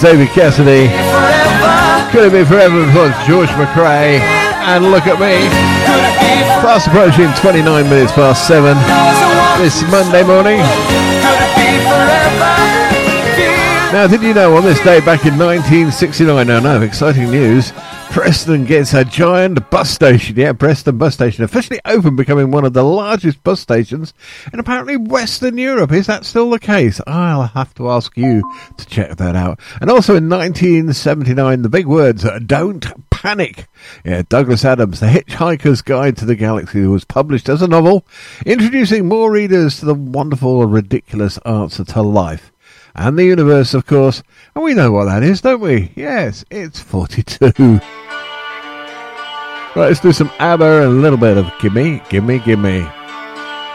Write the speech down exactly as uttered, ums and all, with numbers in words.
David Cassidy. Could it be forever before George McRae? And look at me. Fast approaching twenty-nine minutes past seven this Monday morning. Now, did you know on this day back in nineteen sixty-nine, now, no, exciting news, Preston gets a giant bus station. Yeah, Preston bus station officially opened, becoming one of the largest bus stations in apparently Western Europe. Is that still the case? I'll have to ask you to check that out. And also in nineteen seventy-nine, the big words, don't panic. Yeah, Douglas Adams, The Hitchhiker's Guide to the Galaxy, was published as a novel, introducing more readers to the wonderful and ridiculous answer to life. And the universe, of course. And we know what that is, don't we? Yes, it's forty-two. Right, let's do some ABBA and a little bit of Gimme, Gimme, Gimme.